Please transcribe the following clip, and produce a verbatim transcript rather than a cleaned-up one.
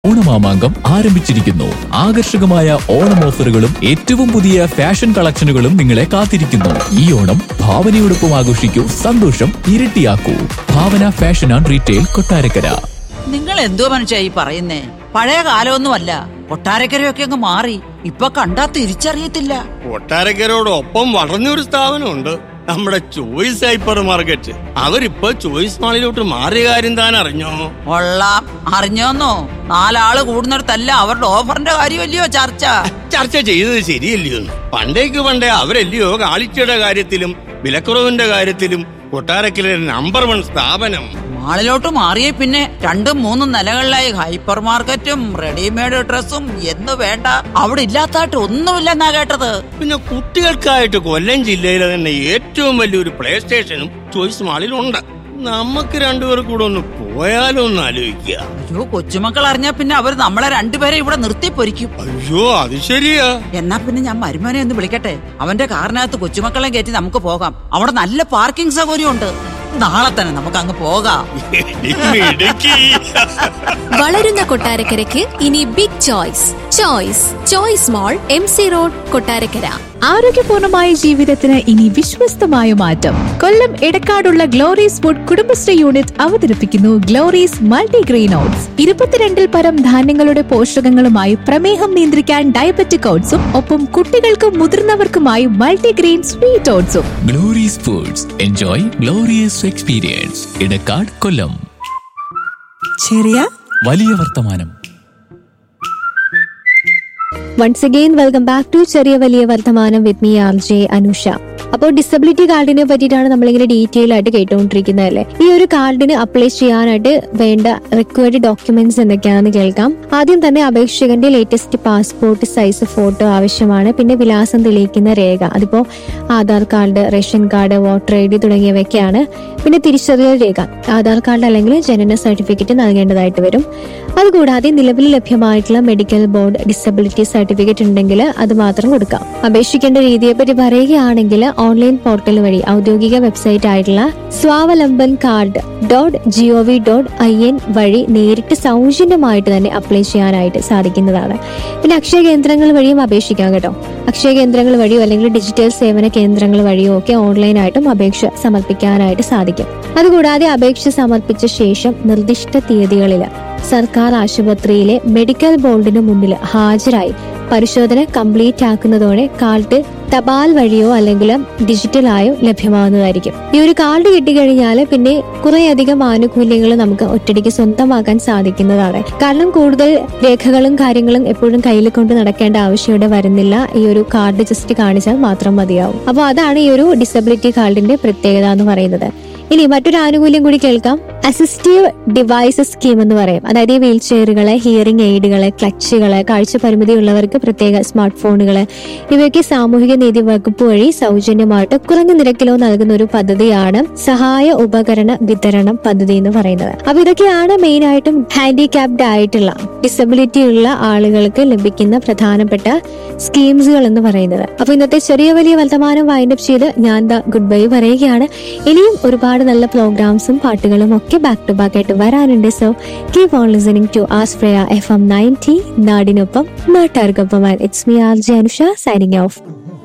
ഓണമാമാങ്കം ആരംഭിച്ചിരിക്കുന്നു. ആകർഷകമായ ഓണം ഓഫറുകളും ഏറ്റവും പുതിയ ഫാഷൻ കളക്ഷനുകളും നിങ്ങളെ കാത്തിരിക്കുന്നു. ഈ ഓണം ഭാവനയോടൊപ്പം ആഘോഷിക്കൂ, സന്തോഷം ഇരട്ടിയാക്കൂ. ഭാവന ഫാഷൻ ആൻഡ് റീറ്റെയിൽ, കൊട്ടാരക്കര. നിങ്ങൾ എന്തോ മനുഷ്യ ഈ പറയുന്നേ? പഴയ കാലമൊന്നുമല്ല, കൊട്ടാരക്കരയൊക്കെ അങ്ങ് മാറി. ഇപ്പൊ കണ്ടാ തിരിച്ചറിയത്തില്ല. കൊട്ടാരക്കരോടൊപ്പം വളർന്നൊരു സ്ഥാപനമുണ്ട്, നമ്മുടെ ചോയ്സ് ഹൈപ്പർ മാർക്കറ്റ്. അവരിപ്പോ ചോയ്സ് മാളിലോട്ട് മാറിയ കാര്യം താൻ അറിഞ്ഞോ? കൊള്ളാം. അറിഞ്ഞോന്നോ? നാലാള് കൂടുന്നിടത്തല്ല അവരുടെ ഓഫറിന്റെ കാര്യമല്ലയോ ചർച്ച. ചർച്ച ചെയ്തത് ശരിയല്ലയോ? പണ്ടേക്ക് പണ്ടേ അവരല്ലയോ കാളിച്ചയുടെ കാര്യത്തിലും വിലക്കുറവിന്റെ കാര്യത്തിലും കൊട്ടാരക്കര നമ്പർ വൺ സ്ഥാപനം. മാളിലോട്ട് മാറിയ പിന്നെ രണ്ടും മൂന്നും നിലകളിലായി ഹൈപ്പർ മാർക്കറ്റും റെഡിമെയ്ഡ് ഡ്രസ്സും എന്ന് വേണ്ട, അവിടെ ഇല്ലാത്തായിട്ട് ഒന്നുമില്ലെന്നാ കേട്ടത്. പിന്നെ കുട്ടികൾക്കായിട്ട് കൊല്ലം ജില്ലയിലെ തന്നെ ഏറ്റവും വലിയൊരു പ്ലേ സ്റ്റേഷനും ചോയ്സ് മാളിലുണ്ട്. നമുക്ക് രണ്ടുപേർ കൂടെ ഒന്ന് പോയാലോ ഒന്ന് ആലോചിക്കുക. അയ്യോ, കൊച്ചുമക്കൾ അറിഞ്ഞാ പിന്നെ അവർ നമ്മളെ രണ്ടുപേരെ ഇവിടെ നിർത്തി പൊരിക്കും. അയ്യോ, അത് ശരിയാ. എന്നാ പിന്നെ ഞാൻ മരുമോനെ ഒന്ന് വിളിക്കട്ടെ. അവന്റെ കാറിനകത്ത് കൊച്ചുമക്കളെ കയറ്റി നമുക്ക് പോകാം. അവിടെ നല്ല പാർക്കിംഗ് സൗകര്യം ഉണ്ട്. നാളെ തന്നെ നമുക്ക് അങ്ങ് പോകാം. വളരുന്ന കൊട്ടാരക്കരയ്ക്ക് ഇനി ബിഗ് ചോയ്സ്. ചോയ്സ് ചോയ്സ് മോൾ, എം സി റോഡ്, കൊട്ടാരക്കര. ആരോഗ്യപൂർണമായ ജീവിതത്തിന് ഇനി വിശ്വസ്തമായ മാറ്റം. കൊല്ലം എടക്കാടുള്ള ഗ്ലോറീസ് ഫുഡ് കുടുംബശ്രീ യൂണിറ്റ് അവതരിപ്പിക്കുന്നു ഗ്ലോറീസ് മൾട്ടിഗ്രെയിൻ ഓട്സ്. ഇരുപത്തിരണ്ടിൽ പരം ധാന്യങ്ങളുടെ പോഷകങ്ങളുമായി പ്രമേഹം നിയന്ത്രിക്കാൻ ഡയബറ്റിക് ഓട്സും ഒപ്പം കുട്ടികൾക്കും മുതിർന്നവർക്കുമായി multigrain sweet ഓട്സും. Glory's foods, enjoy glorious experience. Edakkad, കൊല്ലം. ചെറിയ വലിയ വർത്തമാനം. Once again welcome back to ചെറിയ വലിയ വർത്തമാനം with me R J Anusha. അപ്പോൾ ഡിസബിലിറ്റി കാർഡിനെ പറ്റിയിട്ടാണ് നമ്മളിങ്ങനെ ഡീറ്റെയിൽ ആയിട്ട് കേട്ടുകൊണ്ടിരിക്കുന്നത് അല്ലേ. ഈ ഒരു കാർഡിന് അപ്ലൈ ചെയ്യാനായിട്ട് വേണ്ട റിക്വയർഡ് ഡോക്യുമെന്റ്സ് എന്തൊക്കെയാണെന്ന് കേൾക്കാം. ആദ്യം തന്നെ അപേക്ഷകന്റെ ലേറ്റസ്റ്റ് പാസ്പോർട്ട് സൈസ് ഫോട്ടോ ആവശ്യമാണ്. പിന്നെ വിലാസം തെളിയിക്കുന്ന രേഖ, അതിപ്പോ Aadhaar card, ration card, voter I D തുടങ്ങിയവയൊക്കെയാണ്. പിന്നെ തിരിച്ചറിയൽ രേഖ, ആധാർ കാർഡ് അല്ലെങ്കിൽ ജനന സർട്ടിഫിക്കറ്റ് നൽകേണ്ടതായിട്ട് വരും. അതുകൂടാതെ നിലവിൽ ലഭ്യമായിട്ടുള്ള മെഡിക്കൽ ബോർഡ് ഡിസബിലിറ്റി സർട്ടിഫിക്കറ്റ് ഉണ്ടെങ്കിൽ അത് മാത്രം കൊടുക്കാം. അപേക്ഷിക്കേണ്ട രീതിയെ പറ്റി പറയുകയാണെങ്കിൽ ഓൺലൈൻ പോർട്ടൽ വഴി ഔദ്യോഗിക വെബ്സൈറ്റ് ആയിട്ടുള്ള Swavalamban card dot G O V dot I N വഴി നേരിട്ട് സൗജന്യമായിട്ട് തന്നെ അപ്ലൈ ചെയ്യാനായിട്ട് സാധിക്കുന്നതാണ്. പിന്നെ അക്ഷയ കേന്ദ്രങ്ങൾ വഴിയും അപേക്ഷിക്കാം കേട്ടോ. അക്ഷയ കേന്ദ്രങ്ങൾ വഴിയോ അല്ലെങ്കിൽ ഡിജിറ്റൽ സേവന കേന്ദ്രങ്ങൾ വഴിയോ ഒക്കെ ഓൺലൈനായിട്ടും അപേക്ഷ സമർപ്പിക്കാനായിട്ട് സാധിക്കും. അതുകൂടാതെ അപേക്ഷ സമർപ്പിച്ച ശേഷം നിർദ്ദിഷ്ട തീയതികളിൽ സർക്കാർ ആശുപത്രിയിലെ മെഡിക്കൽ ബോർഡിന് മുന്നിൽ ഹാജരായി പരിശോധന കംപ്ലീറ്റ് ആക്കുന്നതോടെ കാർഡ് തപാൽ വഴിയോ അല്ലെങ്കിൽ ഡിജിറ്റലായോ ലഭ്യമാകുന്നതായിരിക്കും. ഈ ഒരു കാർഡ് കിട്ടിക്കഴിഞ്ഞാൽ പിന്നെ കുറേയധികം ആനുകൂല്യങ്ങൾ നമുക്ക് ഒറ്റയടിക്ക് സ്വന്തമാക്കാൻ സാധിക്കുന്നതാണ്. കാരണം കൂടുതൽ രേഖകളും കാര്യങ്ങളും എപ്പോഴും കയ്യിൽ കൊണ്ട് നടക്കേണ്ട ആവശ്യം ഇവിടെ വരുന്നില്ല. ഈ ഒരു കാർഡ് ജസ്റ്റ് കാണിച്ചാൽ മാത്രം മതിയാവും. അപ്പോൾ അതാണ് ഈ ഒരു ഡിസബിലിറ്റി കാർഡിന്റെ പ്രത്യേകത എന്ന് പറയുന്നത്. ഇനി മറ്റൊരു ആനുകൂല്യം കൂടി കേൾക്കാം. അസിസ്റ്റീവ് ഡിവൈസസ് സ്കീം എന്ന് പറയും. അതായത് വീൽ ചെയറുകള്, ഹിയറിംഗ് എയ്ഡുകള്, ക്ലച്ചുകള്, കാഴ്ച പരിമിതി ഉള്ളവർക്ക് പ്രത്യേക സ്മാർട്ട് ഫോണുകള്, ഇവയൊക്കെ സാമൂഹിക നീതി വകുപ്പ് വഴി സൗജന്യമായിട്ട് കുറഞ്ഞ നിരക്കിലോ നൽകുന്ന ഒരു പദ്ധതിയാണ് സഹായ ഉപകരണ വിതരണം പദ്ധതി എന്ന് പറയുന്നത്. അപ്പൊ ഇതൊക്കെയാണ് മെയിൻ ആയിട്ടും ഹാൻഡിക്യാപ്ഡ് ആയിട്ടുള്ള ഡിസബിലിറ്റി ഉള്ള ആളുകൾക്ക് ലഭിക്കുന്ന പ്രധാനപ്പെട്ട സ്കീംസുകൾ എന്ന് പറയുന്നത്. അപ്പൊ ഇന്നത്തെ ചെറിയ വലിയ വർത്തമാനം വൈൻഡപ്പ് ചെയ്ത് ഞാൻ ദാ ഗുഡ് ബൈ പറയുകയാണ്. ഇനിയും ഒരുപാട് നല്ല പ്രോഗ്രാംസും പാട്ടുകളും ഒക്കെ ബാക്ക് ടു ബാക്ക് ആയിട്ട് വരാനുണ്ട്. So keep on listening to ആസ്പ്രയ F M ninety, നാടിനൊപ്പം നാട്ടുകാർക്കൊപ്പം. It's me R J Anusha signing off.